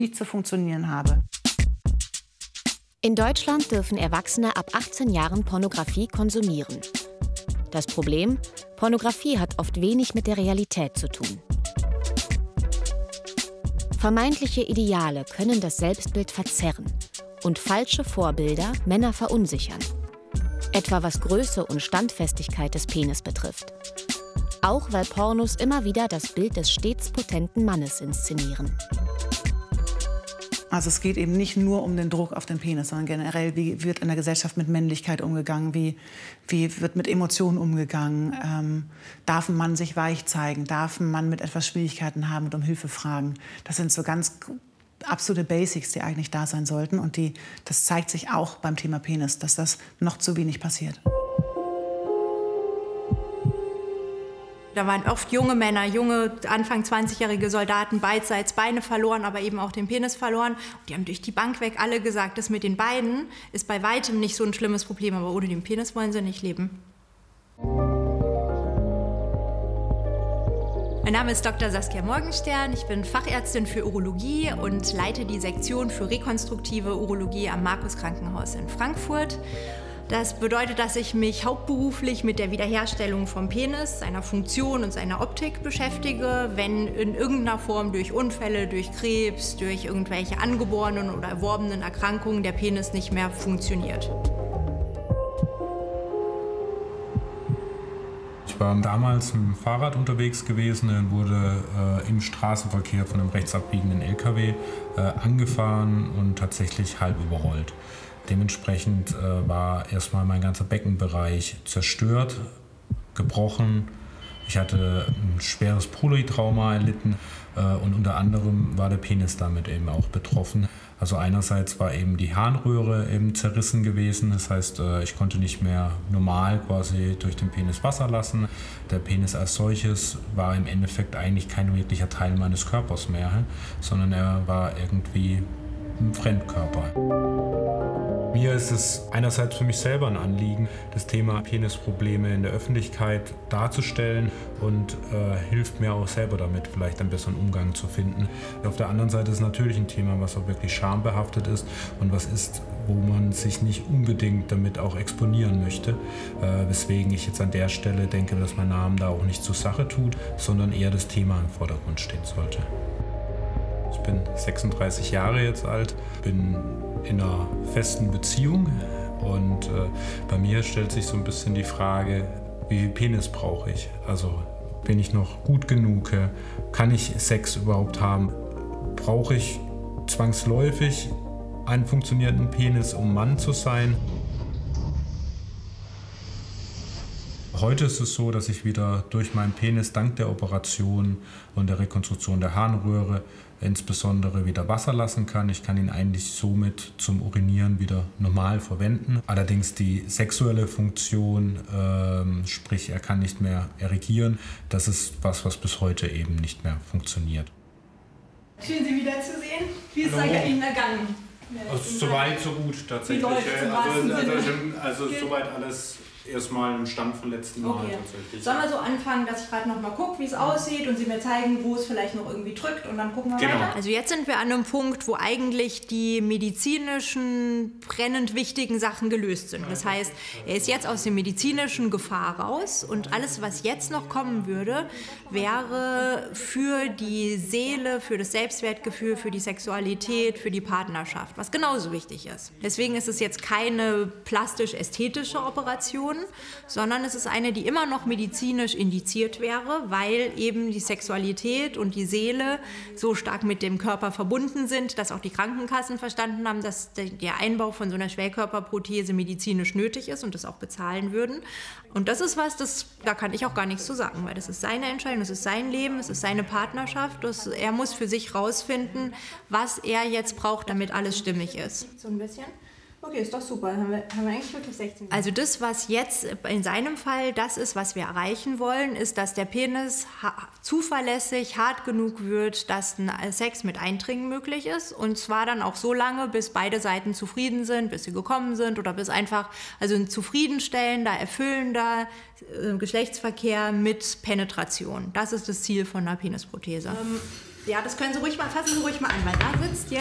nicht zu funktionieren habe. In Deutschland dürfen Erwachsene ab 18 Jahren Pornografie konsumieren. Das Problem: Pornografie hat oft wenig mit der Realität zu tun. Vermeintliche Ideale können das Selbstbild verzerren und falsche Vorbilder Männer verunsichern. Etwa was Größe und Standfestigkeit des Penis betrifft. Auch weil Pornos immer wieder das Bild des stets potenten Mannes inszenieren. Also es geht eben nicht nur um den Druck auf den Penis, sondern generell, wie wird in der Gesellschaft mit Männlichkeit umgegangen, wie wird mit Emotionen umgegangen, darf ein Mann sich weich zeigen, darf ein Mann mit etwas Schwierigkeiten haben und um Hilfe fragen. Das sind so ganz absolute Basics, die eigentlich da sein sollten. Und das zeigt sich auch beim Thema Penis, dass das noch zu wenig passiert. Da waren oft junge Männer, junge, Anfang 20-jährige Soldaten, beidseits Beine verloren, aber eben auch den Penis verloren. Und die haben durch die Bank weg alle gesagt, das mit den Beinen ist bei weitem nicht so ein schlimmes Problem, aber ohne den Penis wollen sie nicht leben. Mein Name ist Dr. Saskia Morgenstern, ich bin Fachärztin für Urologie und leite die Sektion für rekonstruktive Urologie am Markus Krankenhaus in Frankfurt. Das bedeutet, dass ich mich hauptberuflich mit der Wiederherstellung vom Penis, seiner Funktion und seiner Optik beschäftige, wenn in irgendeiner Form durch Unfälle, durch Krebs, durch irgendwelche angeborenen oder erworbenen Erkrankungen der Penis nicht mehr funktioniert. Ich war damals mit dem Fahrrad unterwegs gewesen und wurde im Straßenverkehr von einem rechtsabbiegenden LKW angefahren und tatsächlich halb überrollt. Dementsprechend war erstmal mein ganzer Beckenbereich zerstört, gebrochen. Ich hatte ein schweres Polytrauma erlitten und unter anderem war der Penis damit eben auch betroffen. Also einerseits war eben die Harnröhre eben zerrissen gewesen, das heißt, ich konnte nicht mehr normal quasi durch den Penis Wasser lassen. Der Penis als solches war im Endeffekt eigentlich kein wirklicher Teil meines Körpers mehr, sondern er war irgendwie ein Fremdkörper. Mir ist es einerseits für mich selber ein Anliegen, das Thema Penisprobleme in der Öffentlichkeit darzustellen und hilft mir auch selber damit, vielleicht einen besseren Umgang zu finden. Auf der anderen Seite ist es natürlich ein Thema, was auch wirklich schambehaftet ist und was ist, wo man sich nicht unbedingt damit auch exponieren möchte. Weswegen ich jetzt an der Stelle denke, dass mein Name da auch nicht zur Sache tut, sondern eher das Thema im Vordergrund stehen sollte. Ich bin 36 Jahre jetzt alt, bin in einer festen Beziehung und bei mir stellt sich so ein bisschen die Frage, wie viel Penis brauche ich? Also bin ich noch gut genug? Kann ich Sex überhaupt haben? Brauche ich zwangsläufig einen funktionierenden Penis, um Mann zu sein? Heute ist es so, dass ich wieder durch meinen Penis dank der Operation und der Rekonstruktion der Harnröhre insbesondere wieder Wasser lassen kann. Ich kann ihn eigentlich somit zum Urinieren wieder normal verwenden. Allerdings die sexuelle Funktion, sprich er kann nicht mehr erigieren, das ist was bis heute eben nicht mehr funktioniert. Schön, Sie wiederzusehen. Wie ist es Ihnen ergangen? Also soweit, so gut tatsächlich. Also soweit alles erstmal im Stand vom letzten Mal tatsächlich. Sollen wir so anfangen, dass ich gerade noch mal gucke, wie es aussieht und Sie mir zeigen, wo es vielleicht noch irgendwie drückt und dann gucken wir weiter? Also jetzt sind wir an einem Punkt, wo eigentlich die medizinischen, brennend wichtigen Sachen gelöst sind. Das heißt, er ist jetzt aus der medizinischen Gefahr raus und alles, was jetzt noch kommen würde, wäre für die Seele, für das Selbstwertgefühl, für die Sexualität, für die Partnerschaft, was genauso wichtig ist. Deswegen ist es jetzt keine plastisch-ästhetische Operation, sondern es ist eine, die immer noch medizinisch indiziert wäre, weil eben die Sexualität und die Seele so stark mit dem Körper verbunden sind, dass auch die Krankenkassen verstanden haben, dass der Einbau von so einer Schwellkörperprothese medizinisch nötig ist und das auch bezahlen würden. Und das ist was, da kann ich auch gar nichts zu sagen, weil das ist seine Entscheidung, das ist sein Leben, es ist seine Partnerschaft. Er muss für sich rausfinden, was er jetzt braucht, damit alles stimmig ist. So ein bisschen. Okay, ist doch super. Haben wir eigentlich wirklich 16 Minuten. Also das, was jetzt in seinem Fall das ist, was wir erreichen wollen, ist, dass der Penis zuverlässig hart genug wird, dass ein Sex mit Eindringen möglich ist. Und zwar dann auch so lange, bis beide Seiten zufrieden sind, bis sie gekommen sind oder bis einfach ein zufriedenstellender, erfüllender Geschlechtsverkehr mit Penetration. Das ist das Ziel von einer Penisprothese. Ja, das können Sie ruhig mal, fassen Sie ruhig mal an, weil da sitzt jetzt